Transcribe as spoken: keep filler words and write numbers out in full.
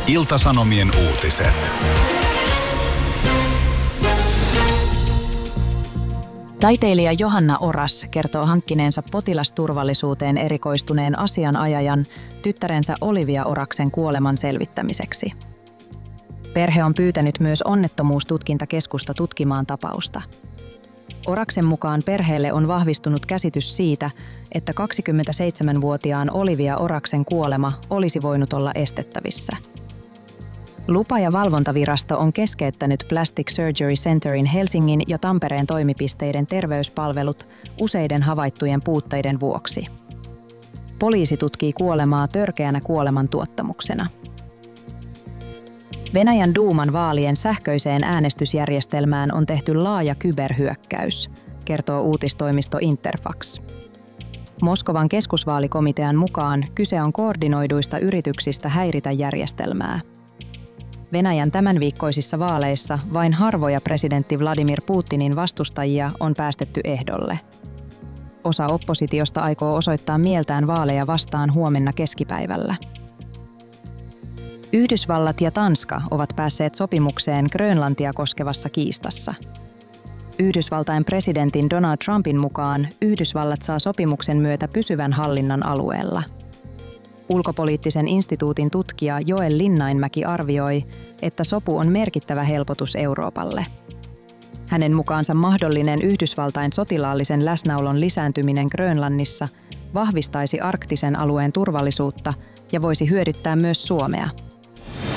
Ilta-Sanomien uutiset. Taiteilija Johanna Oras kertoo hankkineensa potilasturvallisuuteen erikoistuneen asianajajan tyttärensä Olivia Oraksen kuoleman selvittämiseksi. Perhe on pyytänyt myös onnettomuustutkintakeskusta tutkimaan tapausta. Oraksen mukaan perheelle on vahvistunut käsitys siitä, että kaksikymmentäseitsemänvuotiaan Olivia Oraksen kuolema olisi voinut olla estettävissä. Lupa- ja valvontavirasto on keskeyttänyt Plastic Surgery Centerin Helsingin ja Tampereen toimipisteiden terveyspalvelut useiden havaittujen puutteiden vuoksi. Poliisi tutkii kuolemaa törkeänä kuolemantuottamuksena. Venäjän duuman vaalien sähköiseen äänestysjärjestelmään on tehty laaja kyberhyökkäys, kertoo uutistoimisto Interfax. Moskovan keskusvaalikomitean mukaan kyse on koordinoiduista yrityksistä häiritä järjestelmää. Venäjän tämänviikkoisissa vaaleissa vain harvoja presidentti Vladimir Putinin vastustajia on päästetty ehdolle. Osa oppositiosta aikoo osoittaa mieltään vaaleja vastaan huomenna keskipäivällä. Yhdysvallat ja Tanska ovat päässeet sopimukseen Grönlantia koskevassa kiistassa. Yhdysvaltain presidentin Donald Trumpin mukaan Yhdysvallat saa sopimuksen myötä pysyvän hallinnan alueella. Ulkopoliittisen instituutin tutkija Joel Linnainmäki arvioi, että sopu on merkittävä helpotus Euroopalle. Hänen mukaansa mahdollinen Yhdysvaltain sotilaallisen läsnäolon lisääntyminen Grönlannissa vahvistaisi arktisen alueen turvallisuutta ja voisi hyödyttää myös Suomea.